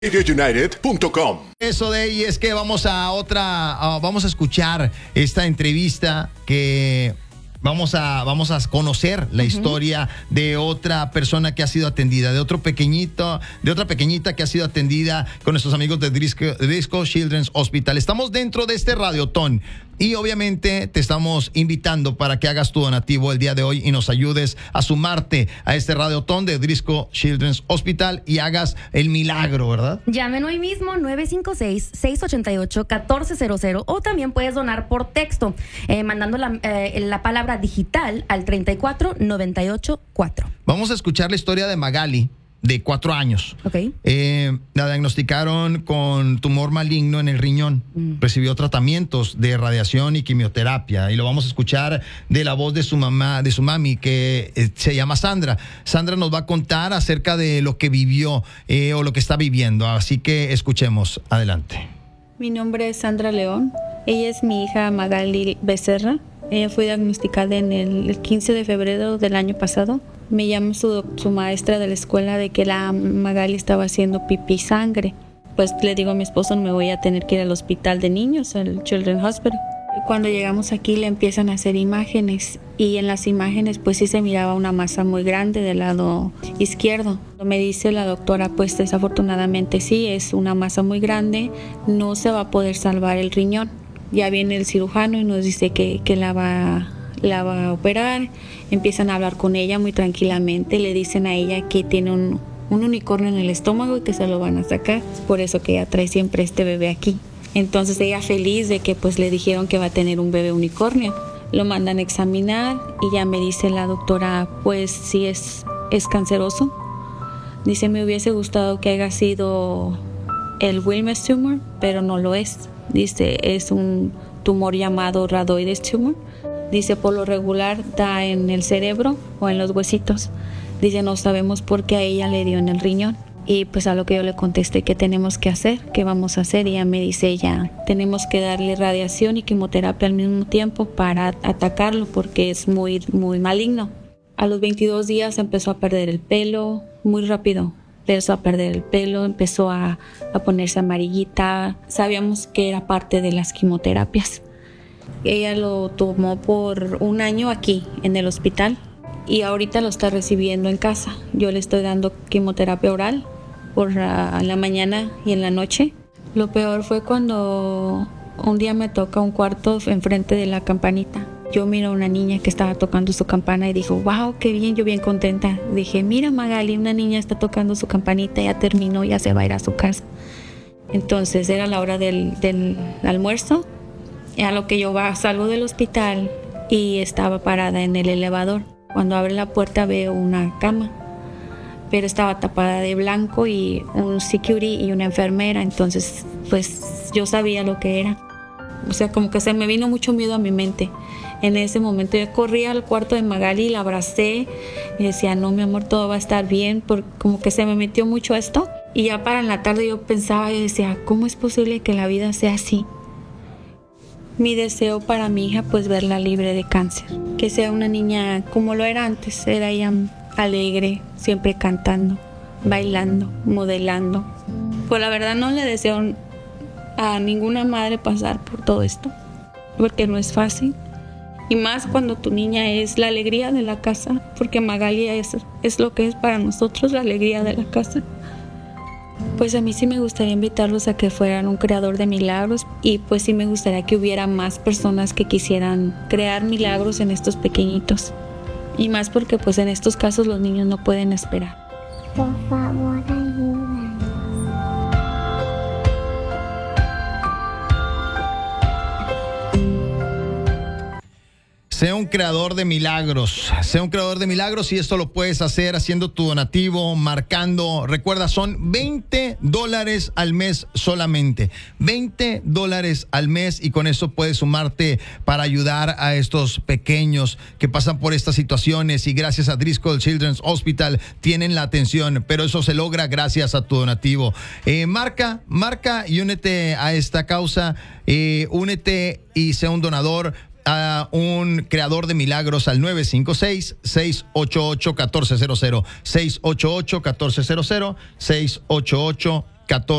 RadioUnited.com. Eso de ahí es que vamos a escuchar esta entrevista que vamos a conocer la historia de otra persona que ha sido atendida, de otra pequeñita que ha sido atendida con nuestros amigos de Driscoll Children's Hospital. Estamos dentro de este radiotón y obviamente te estamos invitando para que hagas tu donativo el día de hoy y nos ayudes a sumarte a este radiotón de Driscoll Children's Hospital y hagas el milagro, ¿verdad? Llamen hoy mismo 956-688-1400 o también puedes donar por texto mandando la palabra digital al 34984. Vamos a escuchar la historia de Magali, de 4 años. Okay. La diagnosticaron con tumor maligno en el riñón. Recibió tratamientos de radiación y quimioterapia. Y lo vamos a escuchar de la voz de su mamá, de su mami, que se llama Sandra. Sandra nos va a contar acerca de lo que vivió o lo que está viviendo. Así que escuchemos. Adelante. Mi nombre es Sandra León. Ella es mi hija Magali Becerra. Ella fue diagnosticada en el 15 de febrero del año pasado. Me llama su maestra de la escuela de que la Magali estaba haciendo pipí sangre. Pues le digo a mi esposo, me voy a tener que ir al hospital de niños, al Children's Hospital. Cuando llegamos aquí le empiezan a hacer imágenes y en las imágenes pues sí se miraba una masa muy grande del lado izquierdo. Me dice la doctora, pues desafortunadamente sí, es una masa muy grande, no se va a poder salvar el riñón. Ya viene el cirujano y nos dice que la va a operar. Empiezan a hablar con ella muy tranquilamente, le dicen a ella que tiene un unicornio en el estómago y que se lo van a sacar, por eso que ella trae siempre este bebé aquí. Entonces ella feliz de que pues le dijeron que va a tener un bebé unicornio. Lo mandan a examinar y ya me dice la doctora, pues sí es canceroso. Dice, me hubiese gustado que haya sido el Wilms tumor, pero no lo es. Dice, es un tumor llamado rhabdoid tumor. Dice, por lo regular da en el cerebro o en los huesitos. Dice, no sabemos por qué a ella le dio en el riñón. Y pues a lo que yo le contesté, ¿qué tenemos que hacer? ¿Qué vamos a hacer? Y ella me dice, tenemos que darle radiación y quimioterapia al mismo tiempo para atacarlo porque es muy, muy maligno. A los 22 días empezó a perder el pelo muy rápido. Empezó a perder el pelo, empezó a ponerse amarillita. Sabíamos que era parte de las quimioterapias. Ella lo tomó por 1 año aquí en el hospital y ahorita lo está recibiendo en casa. Yo le estoy dando quimioterapia oral por la mañana y en la noche. Lo peor fue cuando un día me toca un cuarto enfrente de la campanita. Yo miro a una niña que estaba tocando su campana y dijo, wow, qué bien, yo bien contenta. Dije, mira Magali, una niña está tocando su campanita, ya terminó, ya se va a ir a su casa. Entonces era la hora del almuerzo. A lo que yo salgo del hospital y estaba parada en el elevador. Cuando abre la puerta veo una cama, pero estaba tapada de blanco y un security y una enfermera. Entonces, pues yo sabía lo que era. O sea, como que se me vino mucho miedo a mi mente. En ese momento yo corrí al cuarto de Magali, la abracé y decía, no, mi amor, todo va a estar bien, porque como que se me metió mucho esto. Y ya para en la tarde yo pensaba y decía, ¿cómo es posible que la vida sea así? Mi deseo para mi hija, pues verla libre de cáncer, que sea una niña como lo era antes, era ella alegre, siempre cantando, bailando, modelando. Pues la verdad no le deseo a ninguna madre pasar por todo esto, porque no es fácil, y más cuando tu niña es la alegría de la casa, porque Magali es lo que es para nosotros, la alegría de la casa. Pues a mí sí me gustaría invitarlos a que fueran un creador de milagros y pues sí me gustaría que hubiera más personas que quisieran crear milagros en estos pequeñitos. Y más porque pues en estos casos los niños no pueden esperar. Por favor, ayúdanos. Sea un creador de milagros, y esto lo puedes hacer haciendo tu donativo, marcando, recuerda, son $20 al mes solamente, $20 al mes y con eso puedes sumarte para ayudar a estos pequeños que pasan por estas situaciones y gracias a Driscoll Children's Hospital tienen la atención, pero eso se logra gracias a tu donativo. Marca y únete a esta causa, únete y sea un donador a un creador de milagros al 956-688-1400, 688-1400, 688 14.